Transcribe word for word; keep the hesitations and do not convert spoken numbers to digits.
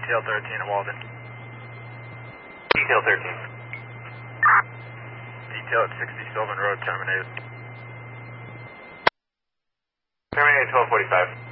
Detail thirteen at Walden. Detail thirteen. Detail at sixty Sylvan Road, terminated. Terminated twelve forty-five.